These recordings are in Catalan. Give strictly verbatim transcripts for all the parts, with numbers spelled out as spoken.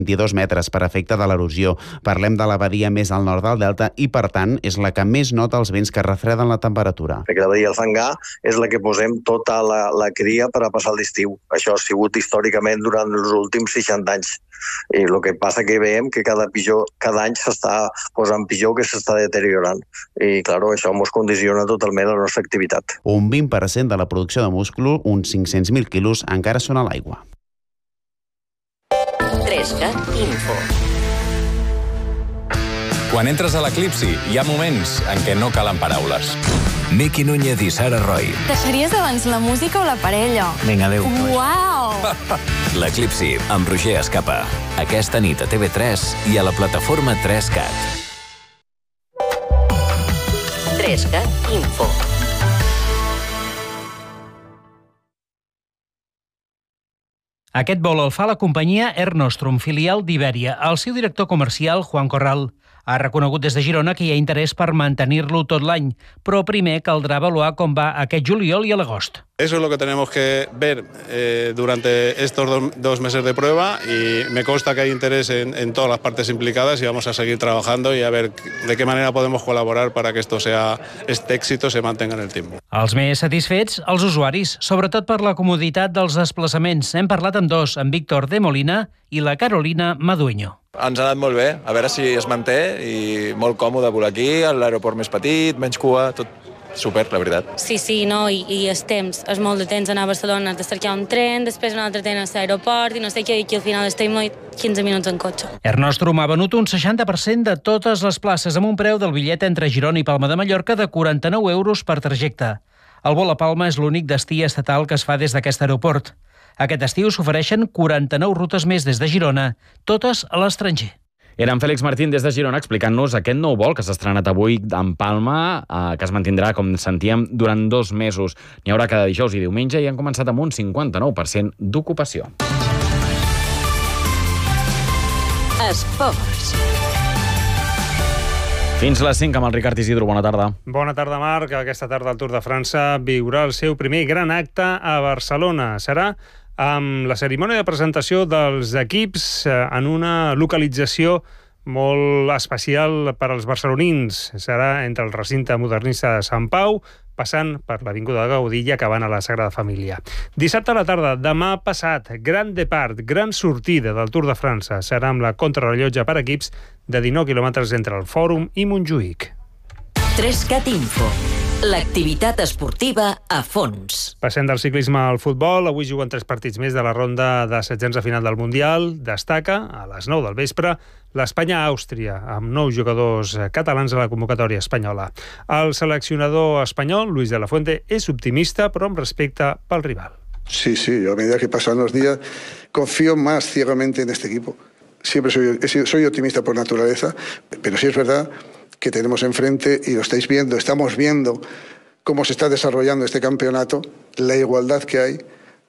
vint-i-dos metres per efecte de l'erosió. Parlem de la badia més al nord del delta i, per tant, és la que més nota els vents que refreden la temperatura. Perquè la badia del Fangar és la que posem tota la, la cria per a passar l'estiu. Això ha sigut històricament durant els últims seixanta anys. I el que passa que veiem que cada, pitjor, cada any s'està posant pitjor, que s'està deteriorant. I, clar, això ens condiciona totalment la nostra activitat. Un vint per cent de la producció de múscul, uns cinc-cents mil quilos, encara són a l'aigua. trescat Info. Quan entres a l'Eclipsi, hi ha moments en què no calen paraules. Miqui Núñez i Sara Roy. Deixaries abans la música o la parella? Vinga, adéu. Uau! L'Eclipsi, amb Roger Escapa. Aquesta nit a T V tres i a la plataforma trescat. trescat Info. Aquest vol el fa la companyia Air Nostrum, filial d'Ibèria. El seu director comercial, Juan Corral, ha reconegut des de Girona que hi ha interès per mantenir-lo tot l'any, però primer caldrà avaluar com va aquest juliol i a l'agost. Eso es lo que tenemos que ver eh, durante estos do, dos meses de prueba y me consta que hay interés en, en todas las partes implicadas y vamos a seguir trabajando y a ver de qué manera podemos colaborar para que esto sea, este éxito se mantenga en el tiempo. Els més satisfets, els usuaris, sobretot per la comoditat dels desplaçaments. Hem parlat amb dos, amb Víctor de Molina i la Carolina Madueño. Ens ha anat molt bé, a veure si es manté i molt còmode volar aquí, l'aeroport més petit, menys cua, tot super, la veritat. Sí, sí, no, i, i el temps, és molt de temps anar a Barcelona, has de cercar un tren, després un altre tren a l'aeroport i no sé què, i aquí al final estem quinze minuts en cotxe. Air Nostrum ha venut un seixanta per cent de totes les places amb un preu del bitllet entre Girona i Palma de Mallorca de quaranta-nou euros per trajecte. El vol a Palma és l'únic destí estatal que es fa des d'aquest aeroport. Aquest estiu s'ofereixen quaranta-nou rutes més des de Girona, totes a l'estranger. Era en Fèlix Martín des de Girona explicant-nos aquest nou vol que s'ha estrenat avui en Palma, eh, que es mantindrà, com sentíem, durant dos mesos. N'hi haurà cada dijous i diumenge i han començat amb un cinquanta-nou per cent d'ocupació. Esports. Fins les cinc amb el Ricard Isidro. Bona tarda. Bona tarda, Marc. Aquesta tarda el Tour de França viurà el seu primer gran acte a Barcelona. Serà amb la cerimònia de presentació dels equips en una localització molt especial per als barcelonins. Serà entre el recinte modernista de Sant Pau, passant per l'Avinguda de Gaudí i acabant a la Sagrada Família. Dissabte a la tarda, demà passat, gran depart, gran sortida del Tour de França. Serà amb la contrarellotge per equips de dinou quilòmetres entre el Fòrum i Montjuïc. trescat Info. L'activitat esportiva a fons. Passem del ciclisme al futbol. Avui juguen tres partits més de la ronda de setzents de final del Mundial. Destaca, a les nou del vespre, l'Espanya-Àustria, amb nou jugadors catalans a la convocatòria espanyola. El seleccionador espanyol, Luis de la Fuente, és optimista, però amb respecte pel rival. Sí, sí, yo a medida que pasan los días confío más ciegamente en este equipo. Siempre soy, soy optimista por naturaleza, pero sí es verdad que tenemos enfrente, y lo estáis viendo, estamos viendo cómo se está desarrollando este campeonato, la igualdad que hay,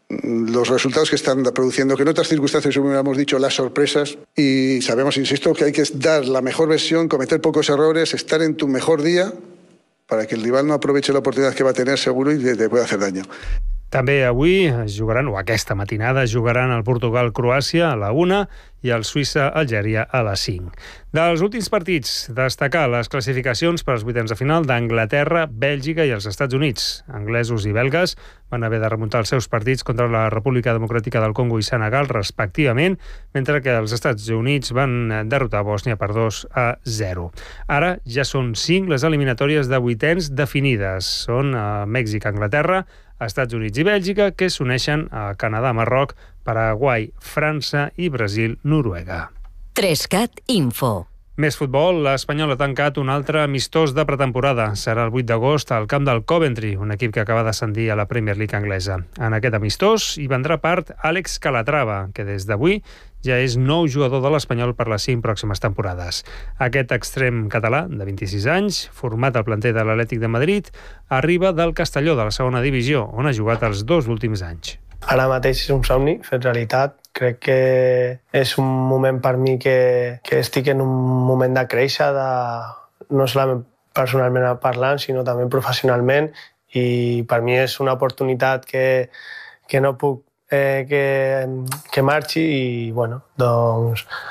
los resultados que están produciendo, que en otras circunstancias hubiéramos dicho las sorpresas, y sabemos, insisto, que hay que dar la mejor versión, cometer pocos errores, estar en tu mejor día, para que el rival no aproveche la oportunidad que va a tener seguro y te pueda hacer daño. També avui es jugaran, o aquesta matinada, es jugaran el Portugal-Croàcia a la una i el Suïssa-Algèria a les cinc. Dels últims partits, destacar les classificacions per als vuitens de final d'Anglaterra, Bèlgica i els Estats Units. Anglesos i belgues van haver de remuntar els seus partits contra la República Democràtica del Congo i Senegal, respectivament, mentre que els Estats Units van derrotar Bòsnia per dos a zero. Ara ja són cinc les eliminatòries de vuitens definides. Són a Mèxic, Anglaterra, Estats Units i Bèlgica, que s'uneixen a Canadà, Marroc, Paraguai, França i Brasil, Noruega. trescat Info. Més futbol, l'Espanyol ha tancat un altre amistós de pretemporada. Serà el vuit d'agost al camp del Coventry, un equip que acaba d'ascendir a la Premier League anglesa. En aquest amistós hi prendrà part Àlex Calatrava, que des d'avui ja és nou jugador de l'Espanyol per les cinc pròximes temporades. Aquest extrem català, de vint-i-sis anys, format al planter de l'Atlètic de Madrid, arriba del Castelló, de la segona divisió, on ha jugat els dos últims anys. Ara mateix és un somni fet realitat. Crec que és un moment per mi que, que estic en un moment de créixer, de, no solament personalment parlant, sinó també professionalment, i per mi és una oportunitat que, que no puc eh, que, que marxi i, bueno, doncs